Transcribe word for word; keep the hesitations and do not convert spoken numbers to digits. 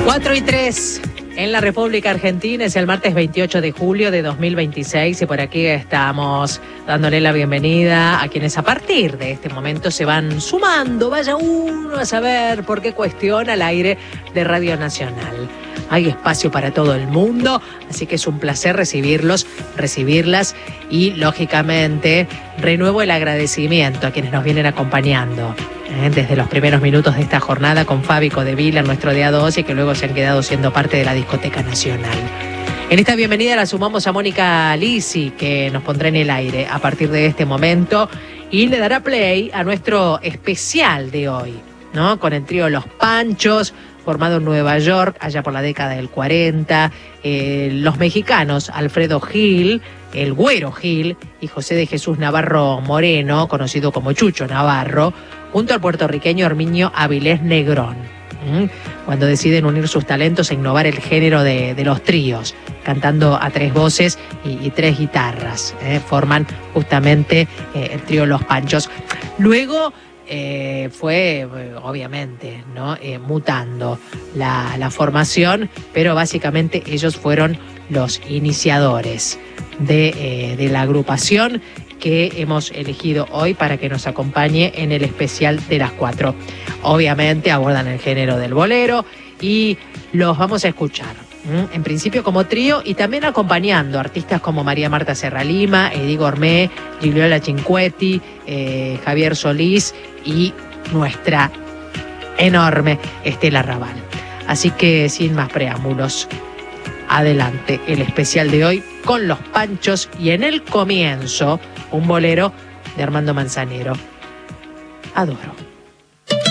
cuatro y tres en la República Argentina, es el martes veintiocho de julio de dos mil veintiséis y por aquí estamos dándole la bienvenida a quienes a partir de este momento se van sumando. Vaya uno a saber por qué cuestiona al aire de Radio Nacional. Hay espacio para todo el mundo, así que es un placer recibirlos, recibirlas y, lógicamente, renuevo el agradecimiento a quienes nos vienen acompañando eh, desde los primeros minutos de esta jornada con Fabi Codevila, nuestro día dos, y que luego se han quedado siendo parte de la Discoteca Nacional. En esta bienvenida la sumamos a Mónica Lisi, que nos pondrá en el aire a partir de este momento y le dará play a nuestro especial de hoy, ¿no? Con el trío Los Panchos, formado en Nueva York allá por la década del cuarenta, eh, los mexicanos Alfredo Gil, el Güero Gil y José de Jesús Navarro Moreno, conocido como Chucho Navarro, junto al puertorriqueño Herminio Avilés Negrón, ¿Mm? cuando deciden unir sus talentos e innovar el género de, de los tríos, cantando a tres voces y, y tres guitarras, ¿eh? forman justamente eh, el trío Los Panchos. Luego Eh, fue, obviamente, ¿no? eh, mutando la, la formación, pero básicamente ellos fueron los iniciadores de, eh, de la agrupación que hemos elegido hoy para que nos acompañe en el especial de las cuatro. Obviamente abordan el género del bolero y los vamos a escuchar en principio como trío y también acompañando artistas como María Marta Serralima, Eddie Gourmet, Gigliola Cinquetti, eh, Javier Solís y nuestra enorme Estela Raval. Así que sin más preámbulos, adelante el especial de hoy con Los Panchos y en el comienzo un bolero de Armando Manzanero. Adoro.